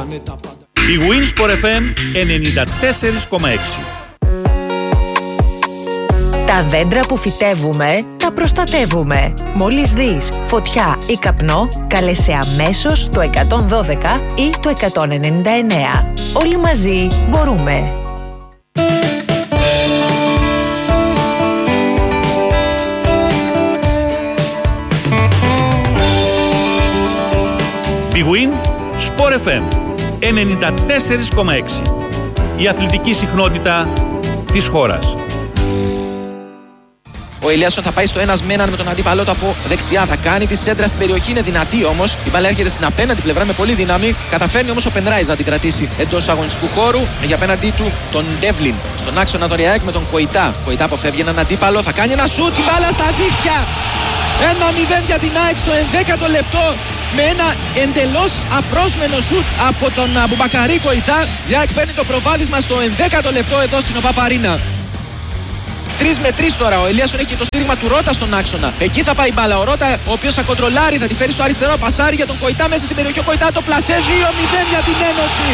Η Winsport FM 94,6. Τα δέντρα που φυτεύουμε, τα προστατεύουμε. Μόλις δεις φωτιά ή καπνό, κάλεσε αμέσως το 112 ή το 199. Όλοι μαζί μπορούμε. Big Win Sport FM 94,6. Η αθλητική συχνότητα της χώρας. Ο Ηλίασον θα πάει στο ένας με έναν με τον αντίπαλό του από δεξιά. Θα κάνει τη σέντρα στην περιοχή, είναι δυνατή όμως. Η μπάλα έρχεται στην απέναντι πλευρά με πολύ δύναμη. Καταφέρνει όμως ο Πενράιζ να την κρατήσει εντός αγωνιστικού χώρου. Για απέναντί του τον Ντεύλιν. Στον άξονα του Ριάκ με τον Κοϊτά. Κοϊτά αποφεύγει έναν αντίπαλο. Θα κάνει ένα σουτ. Η μπάλα στα δίχτυα. 1-0 για την ΑΕΚ στο 11ο λεπτό. Με ένα εντελώς απρόσμενο σουτ από τον Μπουμπακαρί Κοϊτά. Η ΑΕΚ παίρνει το προβάδισμα στο 11ο λεπτό εδώ στην ΟΠΑΠ-Αρίνα. 3 με 3 τώρα. Ο Ηλίασον έχει το στήριγμα του Ρότα στον άξονα. Εκεί θα πάει η μπάλα. Ο Ρότα, ο οποίος θα κοντρολάρει, θα τη φέρει στο αριστερό. Πασάρι για τον Κοϊτά μέσα στην περιοχή. Ο Κοϊτά το πλασέ. 2-0 για την Ένωση.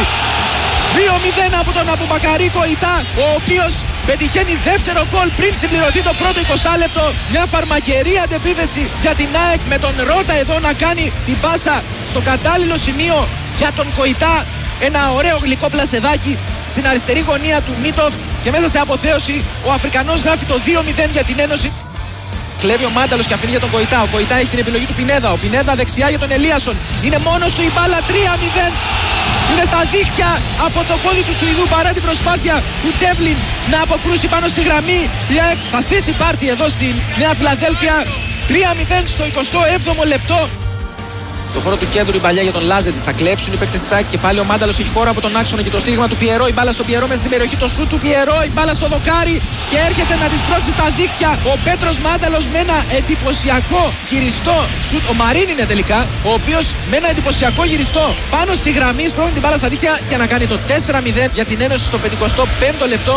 2-0 από τον Αμπουμπακαρί Κοϊτά, ο οποίος πετυχαίνει δεύτερο γκολ πριν συμπληρωθεί το πρώτο 20 λεπτό. Μια φαρμακερή αντεπίθεση για την ΑΕΚ με τον Ρότα εδώ να κάνει την πάσα στο κατάλληλο σημείο για τον Κοϊτά. Ένα ωραίο γλυκό πλασεδάκι στην αριστερή γωνία του Μίτοφ και μέσα σε αποθέωση ο Αφρικανός γράφει το 2-0 για την Ένωση. Κλέβει ο Μάνταλος και αφήνει για τον Κοϊτά. Ο Κοϊτά έχει την επιλογή του Πινέδα. Ο Πινέδα δεξιά για τον Ηλίασον. Είναι μόνος του η μπάλα. 3-0. Είναι στα δίχτυα από το πόδι του Σουηδού παρά την προσπάθεια του Ντεύλιν να αποκρούσει πάνω στη γραμμή. Η ΑΕΚ θα στήσει πάρτι εδώ στη Νέα Φιλαδέλφια. 3-0 στο 27ο λεπτό. Στο χώρο του κέντρου η παλιά για τον Λάζετης. Θα κλέψουν οι παίκτες της ΑΕΚ και πάλι ο Μάνταλος έχει χώρο από τον άξονα και το στήριγμα του Πιερό. Η μπάλα στο Πιερό μέσα στην περιοχή. Το σουτ του Πιερό. Η μπάλα στο δοκάρι και έρχεται να τη σπρώξει στα δίχτυα ο Πέτρος Μάνταλος με ένα εντυπωσιακό γυριστό σουτ. Ο Μαρίν είναι τελικά, ο οποίος με ένα εντυπωσιακό γυριστό πάνω στη γραμμή σπρώχνει την μπάλα στα δίχτυα για να κάνει το 4-0 για την Ένωση στο 55ο λεπτό.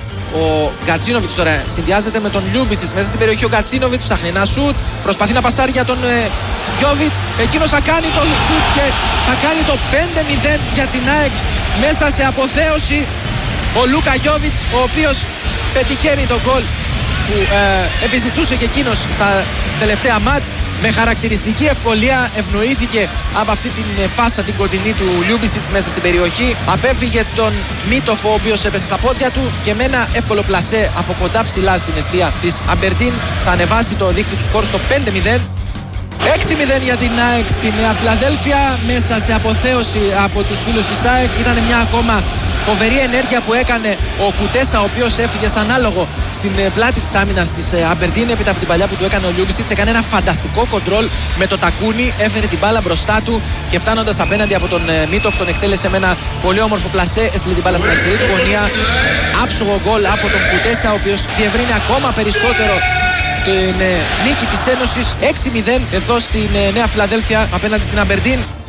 Ο Γκατσίνοβιτς τώρα συνδυάζεται με τον Λιούμπισιτς μέσα στην περιοχή. Ο Γκατσίνοβιτς ψάχνει ένα σουτ. Προσπαθεί να πασάρει για τον Γιόβιτς. Εκείνος θα κάνει το σουτ και θα κάνει το 5-0 για την ΑΕΚ μέσα σε αποθέωση. Ο Λούκα Γιόβιτς, ο οποίος πετυχαίνει τον γκολ που επιζητούσε και εκείνος στα τελευταία μάτς. Με χαρακτηριστική ευκολία ευνοήθηκε από αυτή την πάσα την κοντινή του Λιούμπισιτς μέσα στην περιοχή. Απέφυγε τον Μίτοφ, ο οποίος έπεσε στα πόδια του και με ένα εύκολο πλασέ από κοντά ψηλά στην εστία της Αμπερντίν θα ανεβάσει το δίκτυο του σκορ στο 5-0. 6-0 για την ΑΕΚ στη Νέα Φιλαδέλφια μέσα σε αποθέωση από τους φίλους της ΑΕΚ. Ήταν μια ακόμα φοβερή ενέργεια που έκανε ο Κουτέσα, ο οποίος έφυγε σαν άλογο στην πλάτη της άμυνας της Αμπερντίν έπειτα από την παλιά που του έκανε ο Λιούμπισιτς. Έκανε ένα φανταστικό κοντρόλ με το τακούνι, έφερε την μπάλα μπροστά του και φτάνοντας απέναντι από τον Μίτοφ τον εκτέλεσε με ένα πολύ όμορφο πλασέ, έστειλε την μπάλα στην αριστερή του γωνία. Άψογο γκολ από τον Κουτέσα, ο οποίος διευρύνει ακόμα περισσότερο την νίκη της Ένωσης. 6-0 εδώ στην Νέα Φιλαδέλφια απέναντι στην Αμπερντίν.